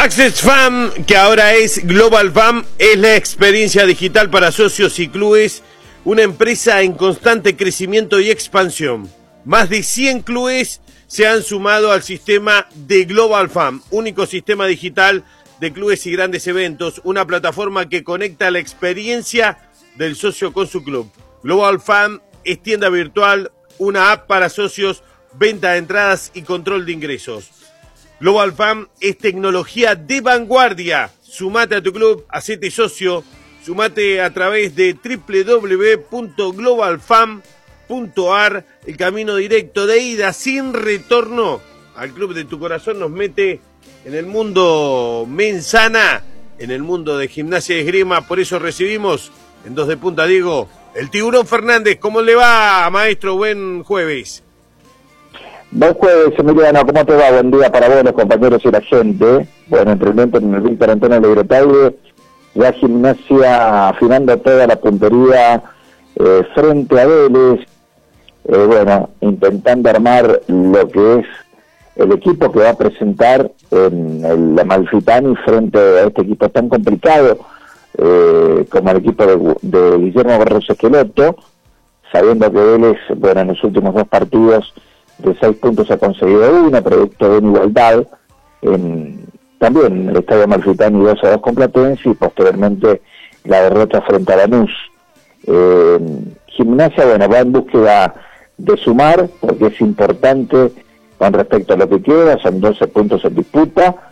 Access Fam, que ahora es Global Fam, es la experiencia digital para socios y clubes, una empresa en constante crecimiento y expansión. Más de 100 clubes se han sumado al sistema de Global Fam, único sistema digital de clubes y grandes eventos, una plataforma que conecta la experiencia del socio con su club. Global Fam es tienda virtual, una app para socios, venta de entradas y control de ingresos. Global Fam es tecnología de vanguardia. Sumate a tu club, hacete socio, sumate a través de www.globalfam.ar, el camino directo de ida sin retorno al club de tu corazón nos mete en el mundo mensana, en el mundo de Gimnasia y Esgrima. Por eso recibimos en Dos de Punta, Diego, el Tiburón Fernández. ¿Cómo le va, maestro? Buen jueves. Buen jueves, Emiliano, ¿cómo te va? Buen día para vos, los compañeros y la gente. Bueno, entrenamiento en el Víctor Antonio Legrotaide, ya Gimnasia afinando toda la puntería frente a Vélez, bueno, intentando armar lo que es el equipo que va a presentar en el Amalfitani frente a este equipo tan complicado como el equipo de Guillermo Barros Esqueloto, sabiendo que Vélez, bueno, en los últimos dos partidos de 6 puntos ha conseguido una, producto de una igualdad, también en el Estadio Amalfitani 2-2 con Platense y posteriormente la derrota frente a Lanús. Gimnasia, bueno, va en búsqueda de sumar, porque es importante con respecto a lo que queda, son 12 puntos en disputa,